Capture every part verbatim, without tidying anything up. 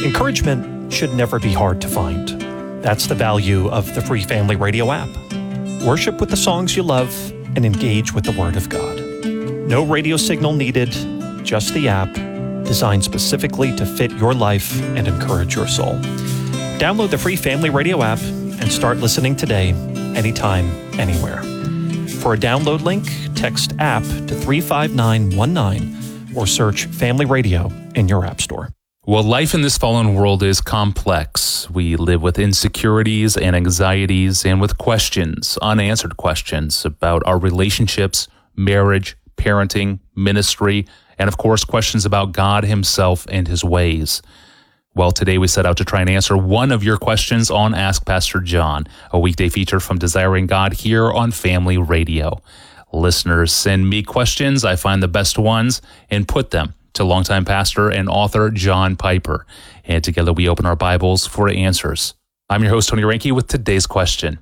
Encouragement should never be hard to find. That's the value of the Free Family Radio app. Worship with the songs you love and engage with the Word of God. No radio signal needed, just the app, designed specifically to fit your life and encourage your soul. Download the Free Family Radio app and start listening today, anytime, anywhere. For a download link, text app to three five nine one nine or search Family Radio in your app store. Well, life in this fallen world is complex. We live with insecurities and anxieties and with questions, unanswered questions about our relationships, marriage, parenting, ministry, and of course, questions about God himself and his ways. Well, today we set out to try and answer one of your questions on Ask Pastor John, a weekday feature from Desiring God here on Family Radio. Listeners send me questions. I find the best ones and put them to longtime pastor and author John Piper. And together we open our Bibles for answers. I'm your host, Tony Reinke, with today's question.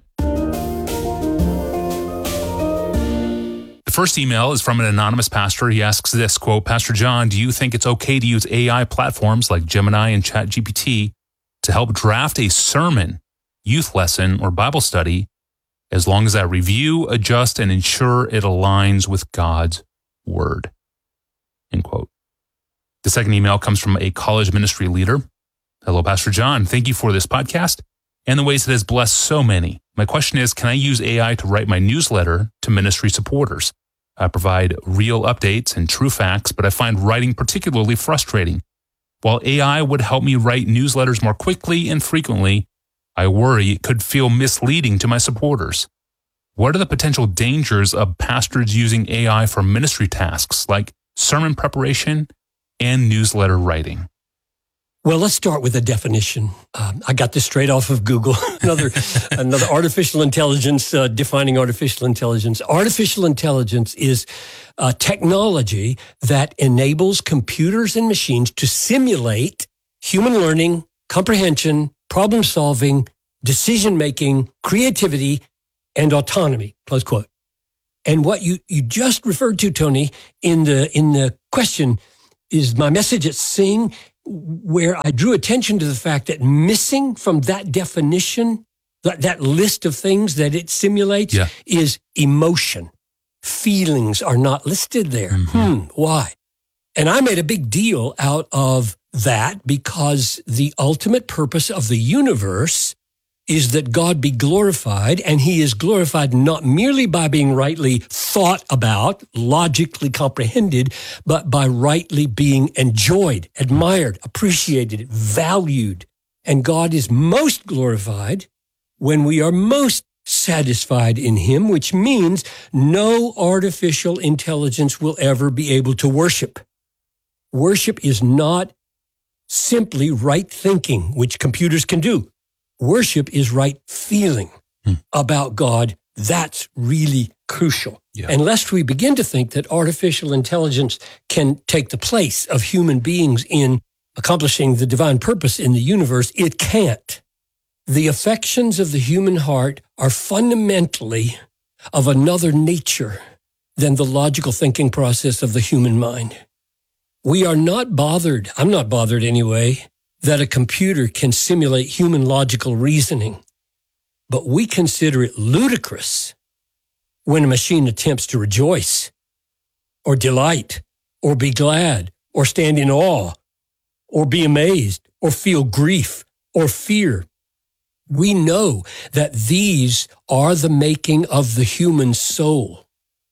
The first email is from an anonymous pastor. He asks this, quote, Pastor John, do you think it's okay to use A I platforms like Gemini and ChatGPT to help draft a sermon, youth lesson, or Bible study as long as I review, adjust, and ensure it aligns with God's word? End quote. The second email comes from a college ministry leader. Hello, Pastor John. Thank you for this podcast and the ways it has blessed so many. My question is, can I use A I to write my newsletter to ministry supporters? I provide real updates and true facts, but I find writing particularly frustrating. While A I would help me write newsletters more quickly and frequently, I worry it could feel misleading to my supporters. What are the potential dangers of pastors using A I for ministry tasks like sermon preparation and newsletter writing? Well, let's start with a definition. Um, I got this straight off of Google. another, another artificial intelligence, uh, defining artificial intelligence. Artificial intelligence is uh, technology that enables computers and machines to simulate human learning, comprehension, problem solving, decision making, creativity, and autonomy. Close quote. And what you, you just referred to, Tony, in the in the question is my message at Sing, where I drew attention to the fact that missing from that definition, that, that list of things that it simulates, yeah. is emotion. Feelings are not listed there. Mm-hmm. Hmm, why? And I made a big deal out of that because the ultimate purpose of the universe is that God be glorified, and he is glorified not merely by being rightly thought about, logically comprehended, but by rightly being enjoyed, admired, appreciated, valued. And God is most glorified when we are most satisfied in him, which means no artificial intelligence will ever be able to worship. Worship is not simply right thinking, which computers can do. Worship is right feeling hmm. about God. That's really crucial. Yeah. And lest we begin to think that artificial intelligence can take the place of human beings in accomplishing the divine purpose in the universe, it can't. The affections of the human heart are fundamentally of another nature than the logical thinking process of the human mind. We are not bothered, I'm not bothered anyway, that a computer can simulate human logical reasoning, but we consider it ludicrous when a machine attempts to rejoice or delight or be glad or stand in awe or be amazed or feel grief or fear. We know that these are the making of the human soul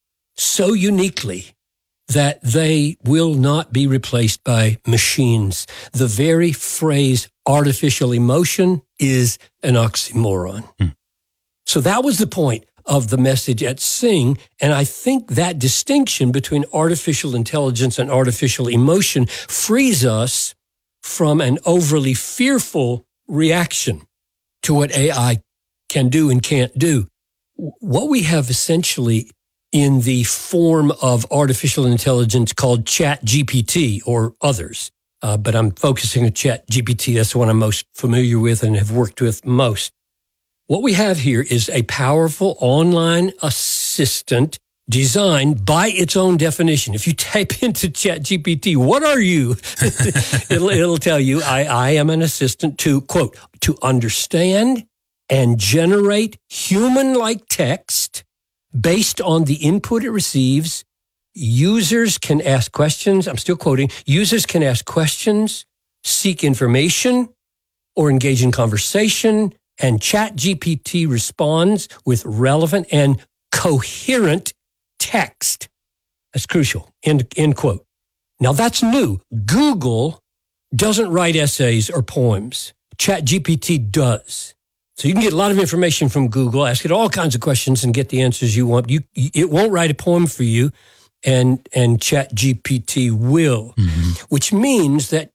so uniquely that they will not be replaced by machines. The very phrase artificial emotion is an oxymoron. Hmm. So that was the point of the message at Sing, and I think that distinction between artificial intelligence and artificial emotion frees us from an overly fearful reaction to what A I can do and can't do. What we have essentially in the form of artificial intelligence called ChatGPT or others. Uh, but I'm focusing on ChatGPT. That's the one I'm most familiar with and have worked with most. What we have here is a powerful online assistant designed by its own definition. If you type into ChatGPT, what are you? it'll, it'll tell you, I, I am an assistant to, quote, to understand and generate human-like text based on the input it receives. Users can ask questions. I'm still quoting. Users can ask questions, seek information, or engage in conversation, and ChatGPT responds with relevant and coherent text. That's crucial. End, end quote. Now that's new. Google doesn't write essays or poems. ChatGPT does. So you can get a lot of information from Google, ask it all kinds of questions and get the answers you want. You, it won't write a poem for you, and, and ChatGPT will, mm-hmm. which means that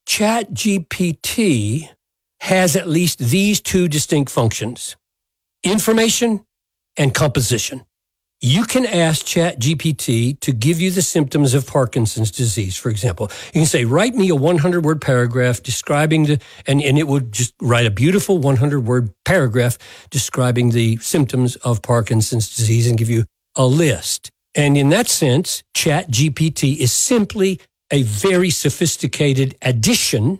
ChatGPT has at least these two distinct functions: information and composition. You can ask ChatGPT to give you the symptoms of Parkinson's disease, for example. You can say, write me a hundred-word paragraph describing the, and, and it will just write a beautiful hundred-word paragraph describing the symptoms of Parkinson's disease and give you a list. And in that sense, ChatGPT is simply a very sophisticated addition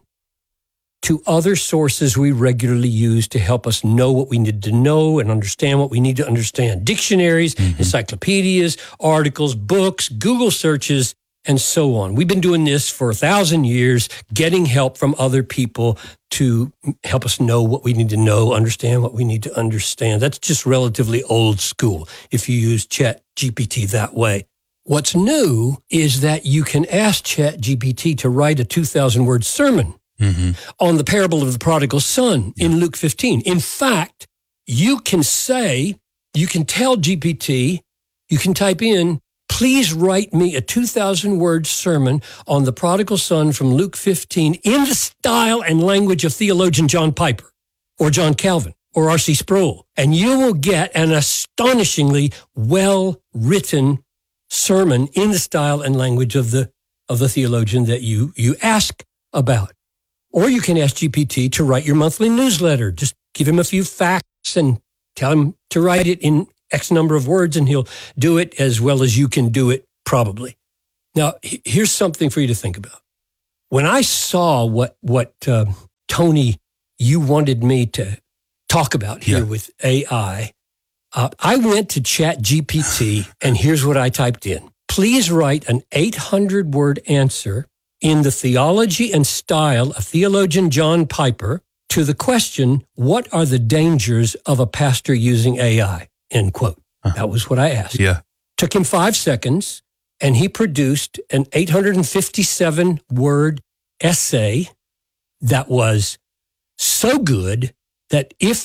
to other sources we regularly use to help us know what we need to know and understand what we need to understand. Dictionaries, mm-hmm. encyclopedias, articles, books, Google searches, and so on. We've been doing this for a thousand years, getting help from other people to help us know what we need to know, understand what we need to understand. That's just relatively old school if you use ChatGPT that way. What's new is that you can ask ChatGPT to write a two thousand word sermon Mm-hmm. on the parable of the prodigal son in Luke fifteen. In fact, you can say, you can tell G P T, you can type in, please write me a two thousand word sermon on the prodigal son from Luke fifteen in the style and language of theologian John Piper or John Calvin or R C Sproul. And you will get an astonishingly well-written sermon in the style and language of the, of the theologian that you, you ask about. Or you can ask G P T to write your monthly newsletter. Just give him a few facts and tell him to write it in X number of words, and he'll do it as well as you can do it, probably. Now, here's something for you to think about. When I saw what, what uh, Tony, you wanted me to talk about here yeah. with A I, uh, I went to ChatGPT, and here's what I typed in. Please write an eight hundred word answer in the theology and style of theologian John Piper to the question, what are the dangers of a pastor using A I? End quote. Uh-huh. That was what I asked. Yeah. Took him five seconds, and he produced an eight hundred fifty-seven word essay that was so good that if